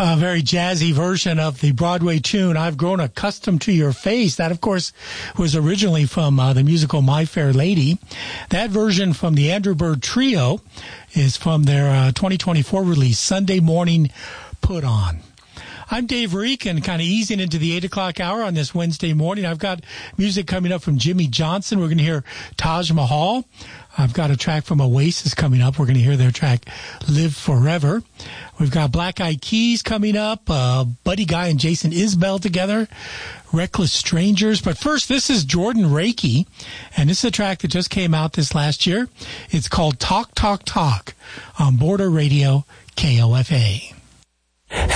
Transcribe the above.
A very jazzy version of the Broadway tune, I've Grown Accustomed to Your Face. That, of course, was originally from the musical My Fair Lady. That version from the Andrew Bird Trio is from their 2024 release, Sunday Morning Put On. I'm Dave Reek, kind of easing into the 8 o'clock hour on this Wednesday morning. I've got music coming up from Jimmy Johnson. We're going to hear Taj Mahal. I've got a track from Oasis coming up. We're going to hear their track Live Forever. We've got Black Eyed Keys coming up, Buddy Guy and Jason Isbell together, Reckless Strangers. But first, this is Jordan Rakey, and this is a track that just came out this last year. It's called Talk, Talk, Talk on Border Radio KOFA.